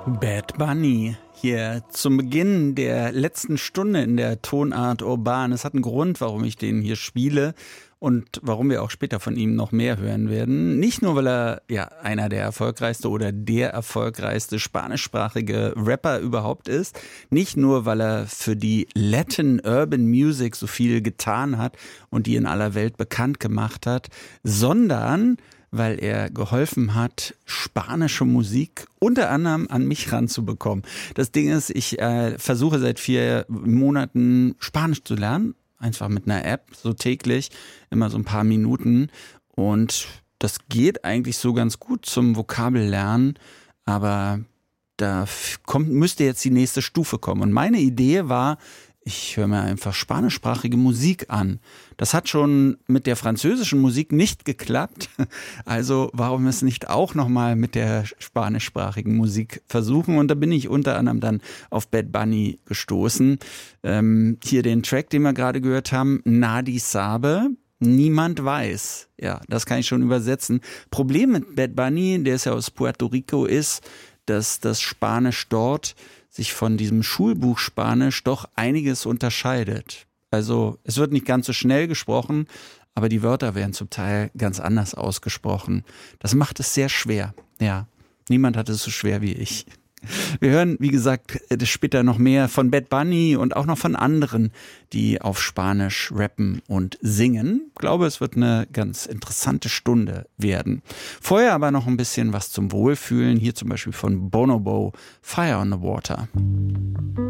Bad Bunny hier zum Beginn der letzten Stunde in der Tonart Urban. Es hat einen Grund, warum ich den hier spiele und warum wir auch später von ihm noch mehr hören werden. Nicht nur, weil er ja einer der erfolgreichste oder der erfolgreichste spanischsprachige Rapper überhaupt ist, nicht nur, weil er für die Latin Urban Music so viel getan hat und die in aller Welt bekannt gemacht hat, sondern weil er geholfen hat, spanische Musik unter anderem an mich ranzubekommen. Das Ding ist, ich versuche seit 4 Monaten Spanisch zu lernen, einfach mit einer App, so täglich, immer so ein paar Minuten. Und das geht eigentlich so ganz gut zum Vokabellernen, aber da müsste jetzt die nächste Stufe kommen. Und meine Idee war, ich höre mir einfach spanischsprachige Musik an. Das hat schon mit der französischen Musik nicht geklappt. Also warum es nicht auch nochmal mit der spanischsprachigen Musik versuchen? Und da bin ich unter anderem dann auf Bad Bunny gestoßen. Hier den Track, den wir gerade gehört haben, Nadie Sabe. Niemand weiß. Ja, das kann ich schon übersetzen. Problem mit Bad Bunny, der ist ja aus Puerto Rico, ist, dass das Spanisch dort sich von diesem Schulbuch Spanisch doch einiges unterscheidet. Also es wird nicht ganz so schnell gesprochen, aber die Wörter werden zum Teil ganz anders ausgesprochen. Das macht es sehr schwer. Ja, niemand hat es so schwer wie ich. Wir hören, wie gesagt, später noch mehr von Bad Bunny und auch noch von anderen, die auf Spanisch rappen und singen. Ich glaube, es wird eine ganz interessante Stunde werden. Vorher aber noch ein bisschen was zum Wohlfühlen. Hier zum Beispiel von Bonobo, Fire on the Water.